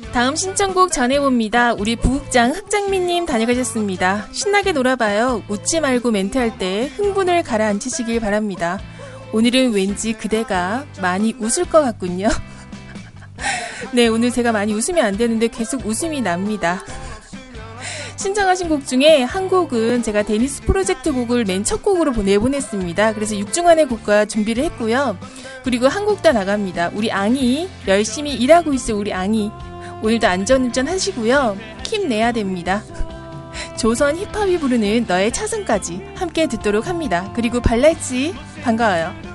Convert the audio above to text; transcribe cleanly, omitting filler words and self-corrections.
다음 신청곡 전해봅니다. 우리 부국장 흑장미님 다녀가셨습니다. 신나게 놀아봐요. 웃지 말고 멘트할 때 흥분을 가라앉히시길 바랍니다. 오늘은 왠지 그대가 많이 웃을 것 같군요. 네, 오늘 제가 많이 웃으면 안 되는데 계속 웃음이 납니다. 신청하신 곡 중에 한 곡은 제가 데니스 프로젝트 곡을 맨 첫 곡으로 내보냈습니다. 그래서 6중간의 곡과 준비를 했고요. 그리고 한 곡 더 나갑니다. 우리 앙이 열심히 일하고 있어. 우리 앙이 오늘도 안전운전 하시고요. 힘내야 됩니다. 조선 힙합이 부르는 너의 차승까지 함께 듣도록 합니다. 그리고 발랄지 반가워요.